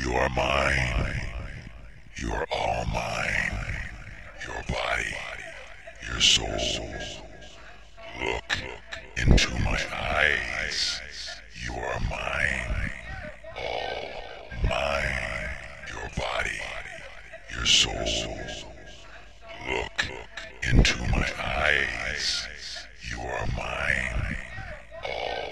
You are mine. You are all mine. Your body, your soul. Look into